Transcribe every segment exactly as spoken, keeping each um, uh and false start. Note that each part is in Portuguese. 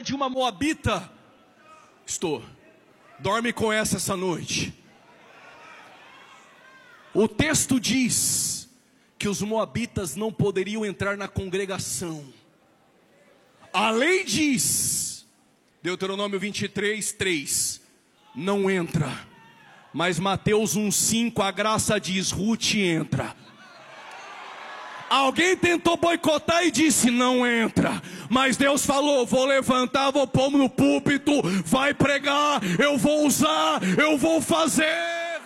de uma moabita? Estou. Dorme com essa essa noite. O texto diz que os moabitas não poderiam entrar na congregação. A lei diz, Deuteronômio vinte e três, três, não entra. Mas Mateus um, cinco, a graça diz, Ruth entra. Alguém tentou boicotar e disse, não entra. Mas Deus falou, vou levantar, vou pôr no púlpito, vai pregar, eu vou usar, eu vou fazer.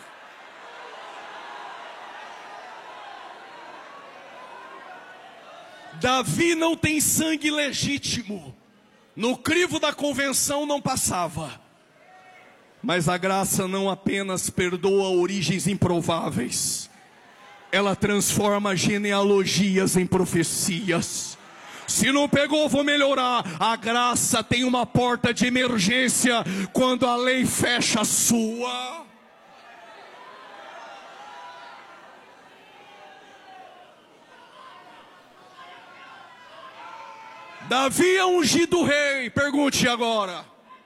Davi não tem sangue legítimo. No crivo da convenção não passava. Mas a graça não apenas perdoa origens improváveis, ela transforma genealogias em profecias. Se não pegou, vou melhorar. A graça tem uma porta de emergência quando a lei fecha a sua. Davi é ungido rei. Pergunte agora.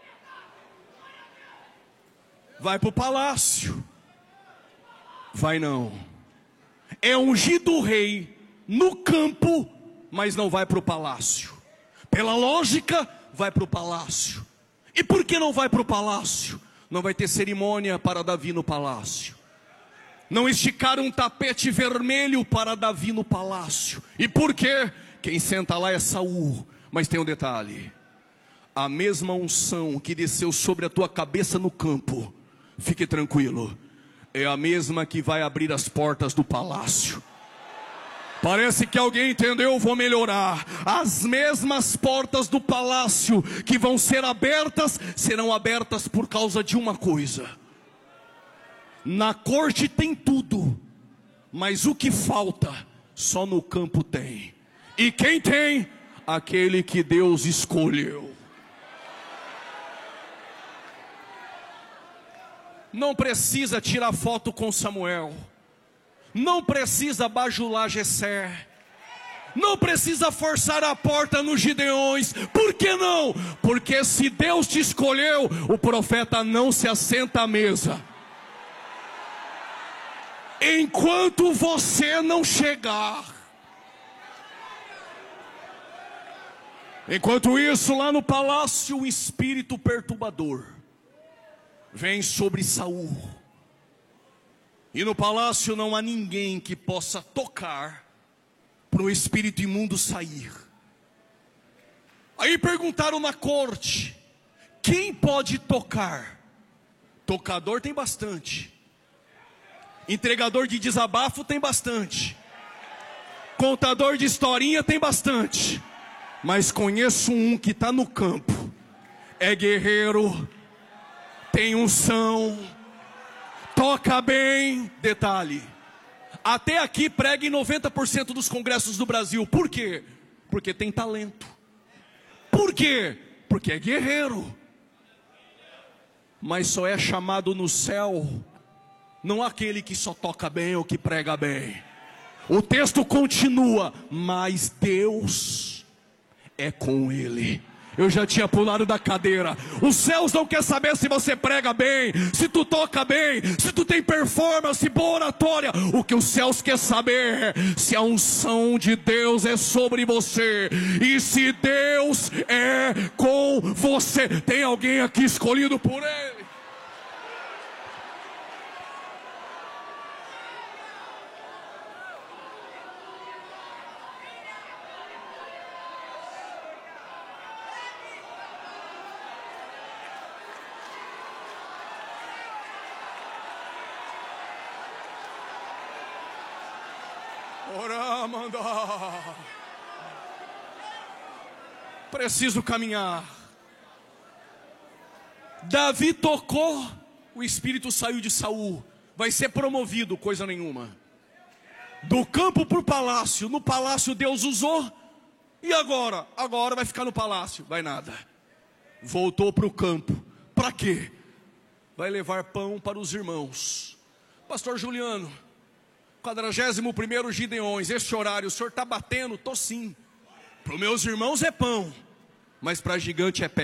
Vai para o palácio? Vai não. É ungido rei no campo, mas não vai para o palácio. Pela lógica, vai para o palácio. E por que não vai para o palácio? Não vai ter cerimônia para Davi no palácio. Não esticaram um tapete vermelho para Davi no palácio. E por quê? Quem senta lá é Saul. Mas tem um detalhe. A mesma unção que desceu sobre a tua cabeça no campo, fique tranquilo, é a mesma que vai abrir as portas do palácio. Parece que alguém entendeu, vou melhorar. As mesmas portas do palácio que vão ser abertas, serão abertas por causa de uma coisa. Na corte tem tudo, mas o que falta, só no campo tem. E quem tem? Aquele que Deus escolheu. Não precisa tirar foto com Samuel. Não precisa bajular Jessé. Não precisa forçar a porta nos Gideões. Por que não? Porque se Deus te escolheu, o profeta não se assenta à mesa enquanto você não chegar. Enquanto isso, lá no palácio, um espírito perturbador vem sobre Saul. E no palácio não há ninguém que possa tocar para o espírito imundo sair. Aí perguntaram na corte, quem pode tocar? Tocador tem bastante. Entregador de desabafo tem bastante. Contador de historinha tem bastante. Mas conheço um que está no campo. É guerreiro, tem unção, toca bem. Detalhe, até aqui prega em noventa por cento dos congressos do Brasil. Por quê? Porque tem talento. Por quê? Porque é guerreiro. Mas só é chamado no céu não aquele que só toca bem ou que prega bem. O texto continua, mas Deus é com ele. Eu já tinha pulado da cadeira. Os céus não quer saber se você prega bem, se tu toca bem, se tu tem performance, boa oratória. O que os céus quer saber é se a unção de Deus é sobre você. E se Deus é com você. Tem alguém aqui escolhido por ele? Oramanda. Preciso caminhar. Davi tocou, o espírito saiu de Saul. Vai ser promovido, coisa nenhuma. Do campo para o palácio. No palácio Deus usou. E agora? Agora vai ficar no palácio. Vai nada. Voltou para o campo. Para quê? Vai levar pão para os irmãos. Pastor Juliano, quadragésimo primeiro Gideões, este horário, o senhor está batendo? Tô sim. Para os meus irmãos é pão, mas para gigante é pé.